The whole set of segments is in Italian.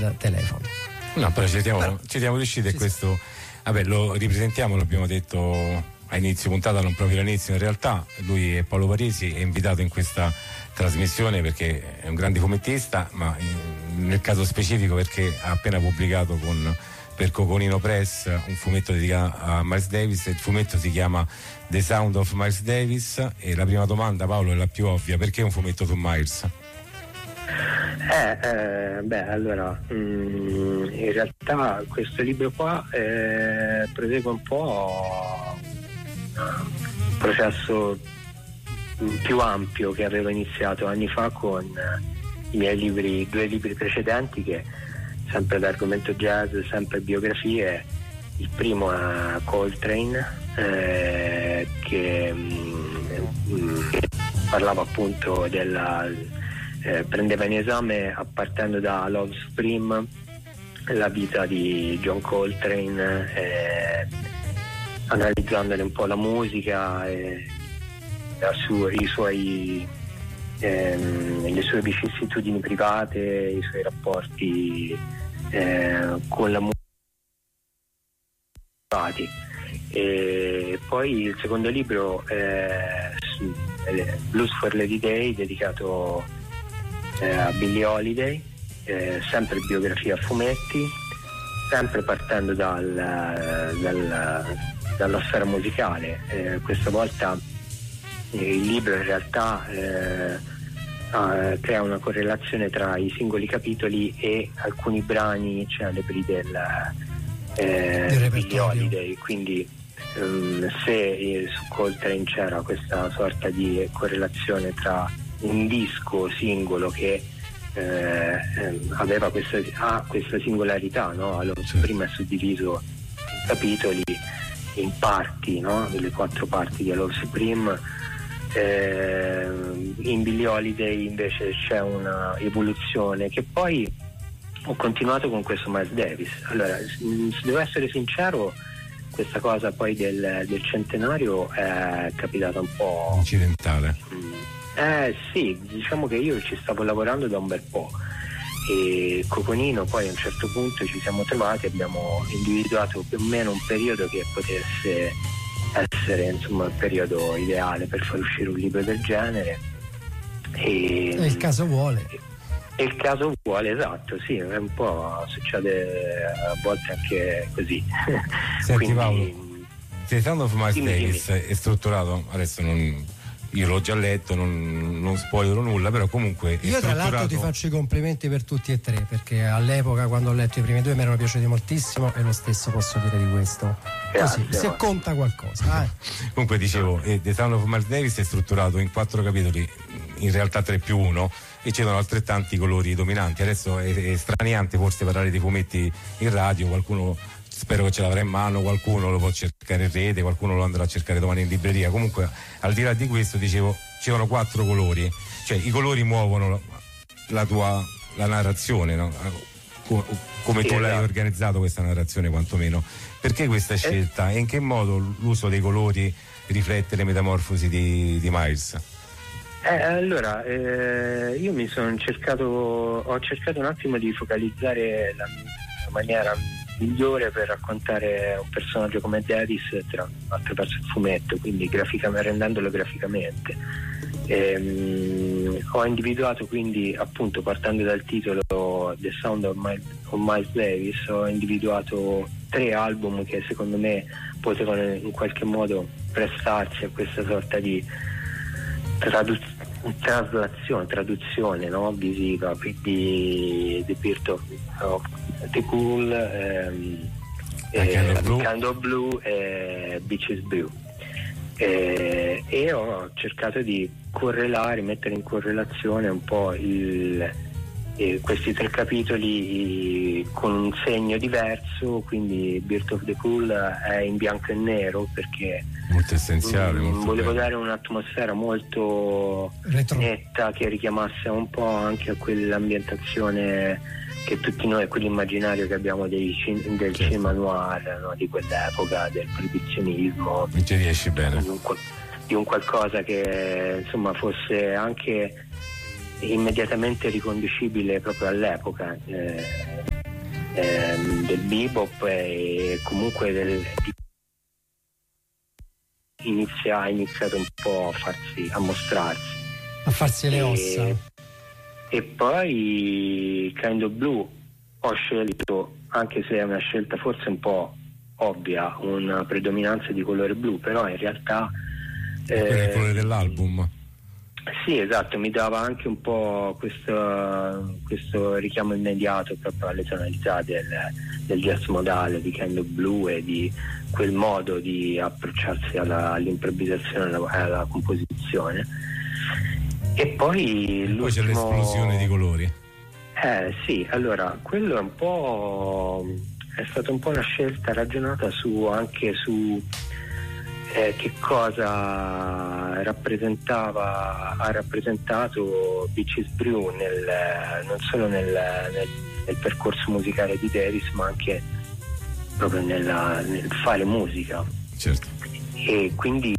il telefono. No, però ci siamo riusciti e questo, vabbè, lo ripresentiamo, l'abbiamo detto a inizio puntata, non proprio all'inizio in realtà. Lui è Paolo Parisi, è invitato in questa trasmissione perché è un grande fumettista, ma nel caso specifico perché ha appena pubblicato per Coconino Press un fumetto dedicato a Miles Davis. Il fumetto si chiama The Sound of Miles Davis e la prima domanda, Paolo, è la più ovvia: perché un fumetto su Miles? Allora, in realtà questo libro qua prosegue un po' un processo più ampio che avevo iniziato anni fa con i miei due libri precedenti, che sempre d'argomento jazz, sempre biografie. Il primo è Coltrane, che parlava appunto prendeva in esame, partendo da Love Supreme, la vita di John Coltrane, analizzandone un po' la musica e le sue vicissitudini private, i suoi rapporti con la musica. E poi il secondo libro è Blues for Lady Day, dedicato a Billie Holiday, sempre biografia a fumetti, sempre partendo dalla sfera musicale. Questa volta il libro in realtà crea una correlazione tra i singoli capitoli e alcuni brani celebri del Billie Holiday, quindi se su Coltrane c'era questa sorta di correlazione tra un disco singolo che aveva questa singolarità, no? Allora, prima è suddiviso in capitoli, in parti, no? Le 4 parti di Love Supreme. In Billie Holiday invece c'è una evoluzione che poi ho continuato con questo Miles Davis. Allora, se devo essere sincero, questa cosa poi del centenario è capitata un po' incidentale. Sì, diciamo che io ci stavo lavorando da un bel po', e Coconino poi a un certo punto ci siamo trovati, abbiamo individuato più o meno un periodo che potesse essere, insomma, il periodo ideale per far uscire un libro del genere, e il caso vuole. E il caso vuole, esatto, sì, è un po', succede a volte anche così. Senti, quindi, Paolo, The Sound of Miles Davis è strutturato, adesso io l'ho già letto, non spoilerò nulla, però comunque io tra l'altro ti faccio i complimenti per tutti e tre, perché all'epoca, quando ho letto i primi 2, mi erano piaciuti moltissimo, e lo stesso posso dire di questo. Così, se conta qualcosa. Comunque dicevo, The Sound of Miles Davis è strutturato in 4 capitoli, in realtà 3+1, e ci sono altrettanti colori dominanti. Adesso è straniante forse parlare di fumetti in radio, qualcuno spero che ce l'avrà in mano, qualcuno lo può cercare in rete, qualcuno lo andrà a cercare domani in libreria. Comunque, al di là di questo, dicevo, ci sono 4 colori, cioè i colori muovono la narrazione, no? Come tu l'hai organizzato questa narrazione, quantomeno. Perché questa scelta e in che modo l'uso dei colori riflette le metamorfosi di Miles? Allora, io ho cercato un attimo di focalizzare la maniera migliore per raccontare un personaggio come Davis attraverso il fumetto, quindi rendendolo graficamente. Ho individuato, quindi, appunto, partendo dal titolo The Sound of Miles Davis, ho individuato 3 album che secondo me potevano in qualche modo prestarsi a questa sorta di traduzione, no? Visiva, quindi The Birth of the Cool, Kind of Blue e Beaches Blue, e ho cercato di mettere in correlazione un po' questi 3 capitoli con un segno diverso. Quindi Birth of the Cool è in bianco e nero perché molto essenziale, volevo dare un'atmosfera molto netta che richiamasse un po' anche a quell'ambientazione che tutti noi, quell'immaginario che abbiamo del cinema noir, no? Di quell'epoca, del proibizionismo, mi ci riesci bene, di un qualcosa che, insomma, fosse anche immediatamente riconducibile proprio all'epoca, del bebop e comunque ha iniziato un po' a mostrarsi, a farsi le ossa. E poi Kind of Blue ho scelto, anche se è una scelta forse un po' ovvia, una predominanza di colore blu, però in realtà il colore dell'album. Sì, esatto, mi dava anche un po' questo richiamo immediato proprio alle tonalità del jazz modale di Kind of Blue e di quel modo di approcciarsi all'improvvisazione, alla composizione. E poi c'è l'esplosione di colori. Sì, allora quello è stata un po' una scelta ragionata anche su che cosa ha rappresentato Beaches Brew non solo nel percorso musicale di Davis, ma anche proprio nel fare musica. Certo. E quindi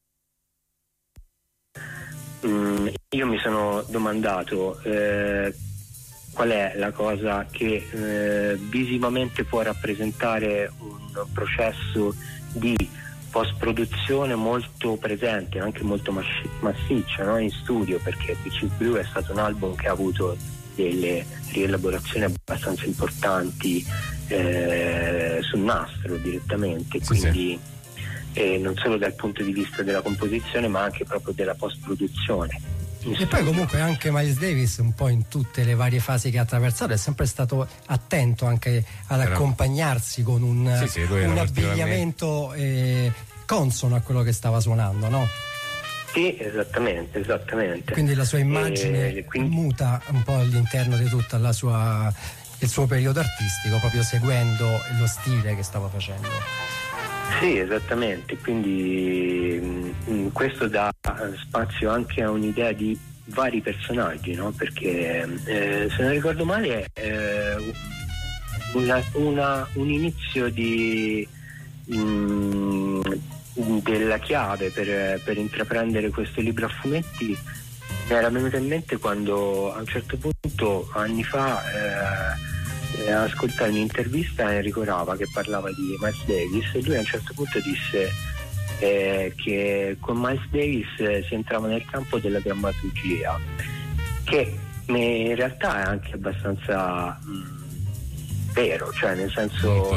io mi sono domandato qual è la cosa che visivamente può rappresentare un processo di post-produzione molto presente, anche molto massiccia, no? In studio, perché Beaches Brew è stato un album che ha avuto delle rielaborazioni abbastanza importanti sul nastro direttamente, quindi non solo dal punto di vista della composizione ma anche proprio della post-produzione. E poi comunque anche Miles Davis un po' in tutte le varie fasi che ha attraversato è sempre stato attento anche ad accompagnarsi con un abbigliamento consono a quello che stava suonando, no? Sì, esattamente. Quindi la sua immagine muta un po' all'interno di tutta il suo periodo artistico, proprio seguendo lo stile che stava facendo. Sì, esattamente, quindi questo dà spazio anche a un'idea di vari personaggi, no? Perché se non ricordo male un inizio della chiave per intraprendere questo libro a fumetti mi era venuta in mente quando a un certo punto, anni fa, ascoltai un'intervista a Enrico Rava che parlava di Miles Davis e lui a un certo punto disse che con Miles Davis si entrava nel campo della drammaturgia, che in realtà è anche abbastanza vero, cioè nel senso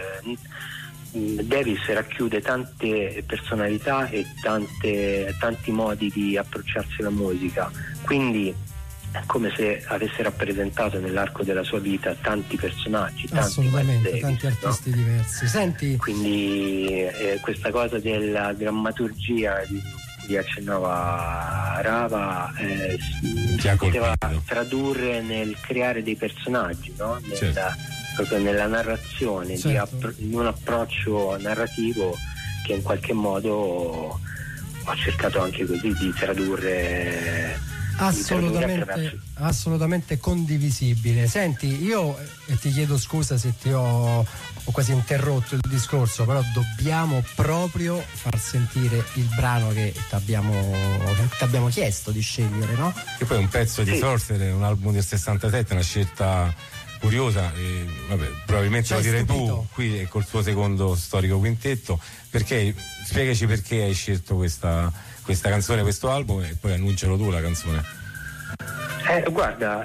Davis racchiude tante personalità e tanti modi di approcciarsi alla musica, quindi è come se avesse rappresentato nell'arco della sua vita tanti personaggi, assolutamente, tanti artisti diversi. Senti, quindi questa cosa della drammaturgia di cui accennava Rava si poteva tradurre nel creare dei personaggi, no? Proprio nella narrazione, di un approccio narrativo che in qualche modo ho cercato anche così di tradurre. Assolutamente condivisibile. Senti, io ti chiedo scusa se ti ho quasi interrotto il discorso, però dobbiamo proprio far sentire il brano che ti abbiamo chiesto di scegliere, no? Che poi è un pezzo di Sorcerer, un album del 67, una scelta curiosa e probabilmente lo direi tu qui col suo secondo storico quintetto, perché spiegaci perché hai scelto questa canzone, questo album, e poi annuncialo tu la canzone. Guarda,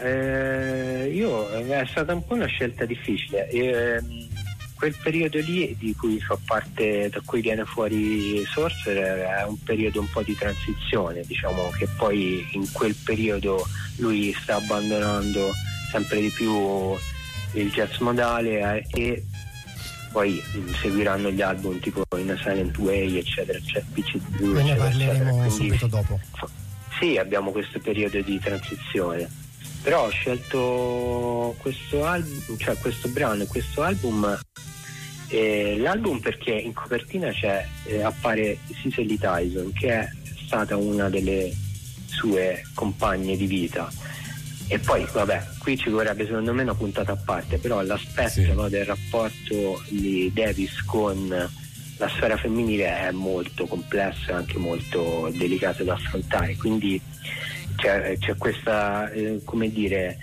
è stata un po' una scelta difficile. Quel periodo lì di cui fa parte, da cui viene fuori Sorcerer, è un periodo un po' di transizione, diciamo, che poi in quel periodo lui sta abbandonando sempre di più il jazz modale e poi seguiranno gli album tipo In a Silent Way, eccetera, Beaches Brew, ne parleremo subito dopo. Sì, abbiamo questo periodo di transizione, però ho scelto questo album, cioè questo brano e questo album, l'album perché in copertina appare Cicely Tyson, che è stata una delle sue compagne di vita. E poi qui ci vorrebbe secondo me una puntata a parte, però l'aspetto no, del rapporto di Davis con la sfera femminile è molto complesso e anche molto delicato da affrontare, quindi c'è questa come dire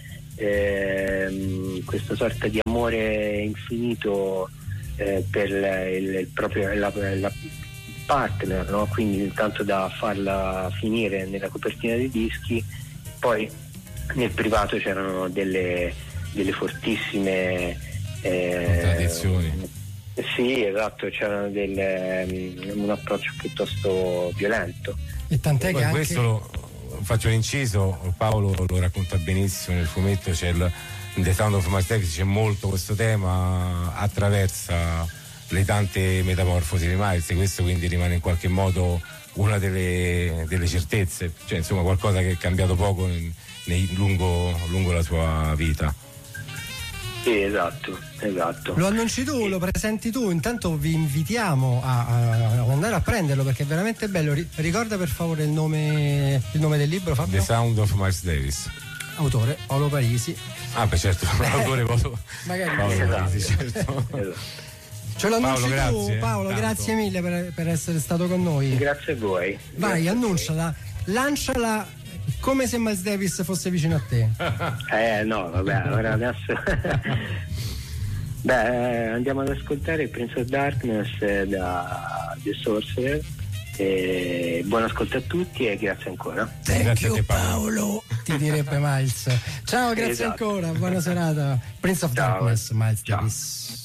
questa sorta di amore infinito per la partner, no? Quindi tanto da farla finire nella copertina dei dischi. Poi nel privato c'erano delle fortissime contraddizioni. Sì, esatto, c'era un approccio piuttosto violento. E tant'è poi che anche... questo faccio un inciso, Paolo lo racconta benissimo nel fumetto, c'è in The Sound of Miles Davis c'è molto questo tema, attraversa le tante metamorfosi di Miles, e questo quindi rimane in qualche modo una delle certezze, cioè insomma qualcosa che è cambiato poco lungo la sua vita. Sì, esatto. Lo annunci tu, lo presenti tu, intanto vi invitiamo a andare a prenderlo perché è veramente bello. Ricorda per favore il nome del libro, Fabio? The Sound of Miles Davis. Autore Paolo Parisi. Ah beh certo, l'autore Paolo Parisi, certo. Ce lo annunci Paolo, tu, grazie, Paolo, tanto. Grazie mille per essere stato con noi. Grazie a voi. Vai, annunciala, lanciala come se Miles Davis fosse vicino a te. No, vabbè, allora adesso andiamo ad ascoltare Prince of Darkness da The Sorcerer. Buon ascolto a tutti e grazie ancora. Thank you, Paolo, ti direbbe Miles. Ciao, grazie Esatto. ancora, buona serata. Prince of Ciao. Darkness, Miles Ciao. Davis.